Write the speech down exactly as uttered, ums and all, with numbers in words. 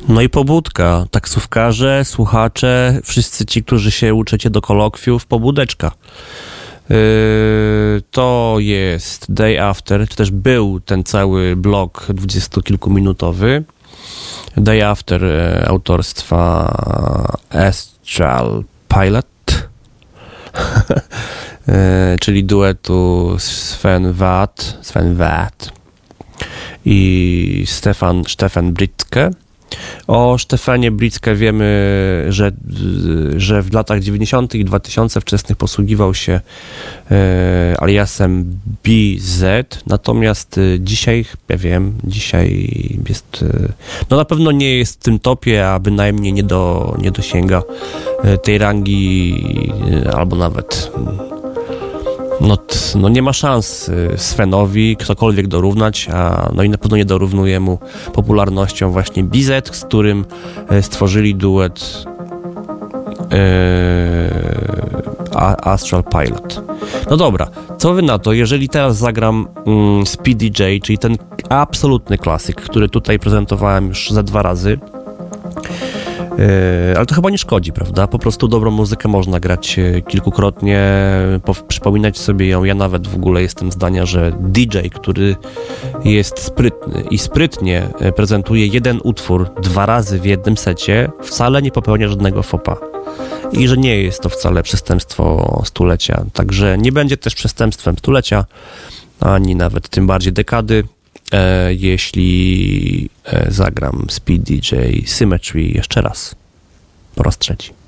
No i pobudka, taksówkarze, słuchacze, wszyscy ci, którzy się uczycie do kolokwiów, pobudeczka. Yy, to jest Day After, czy też był ten cały blok dwudziestokilkuminutowy. Day After e, autorstwa Astral Pilot, e, czyli duetu Sven Väth, Sven Väth i Stefan, Stefan Britzke. O Stefanie Britzke wiemy, że, że w latach dziewięćdziesiątych i dwa tysiące wczesnych posługiwał się e, aliasem B Z, natomiast e, dzisiaj, ja wiem, dzisiaj jest, e, no na pewno nie jest w tym topie, a bynajmniej nie, do, nie dosięga e, tej rangi, e, albo nawet no, t, no nie ma szans Svenowi ktokolwiek dorównać, a no i na pewno nie dorównuje mu popularnością właśnie B Z, z którym stworzyli duet e, Astral Pilot. No dobra, co wy na to, jeżeli teraz zagram mm, Speedy J, czyli ten absolutny klasyk, który tutaj prezentowałem już ze dwa razy, Yy, ale to chyba nie szkodzi, prawda? Po prostu dobrą muzykę można grać kilkukrotnie, po, przypominać sobie ją. Ja nawet w ogóle jestem zdania, że D J, który jest sprytny i sprytnie prezentuje jeden utwór dwa razy w jednym secie, wcale nie popełnia żadnego faux pas. I że nie jest to wcale przestępstwo stulecia. Także nie będzie też przestępstwem stulecia, ani nawet tym bardziej dekady, E, jeśli e, zagram Speedy J Symmetry jeszcze raz, po raz trzeci.